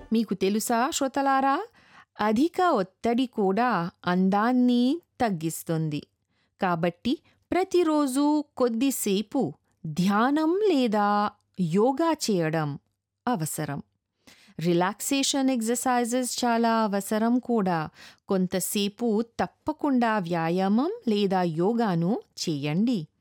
మీకు తెలుసా శ్రోతలారా, అధిక ఒత్తిడి కూడా అందాన్ని తగ్గిస్తుంది. కాబట్టి ప్రతిరోజు కొద్దిసేపు ధ్యానం లేదా యోగా చేయడం అవసరం. రిలాక్సేషన్ ఎక్సర్సైజెస్ చాలా అవసరం కూడా. కొంతసేపు తప్పకుండా వ్యాయామం లేదా యోగాను చేయండి.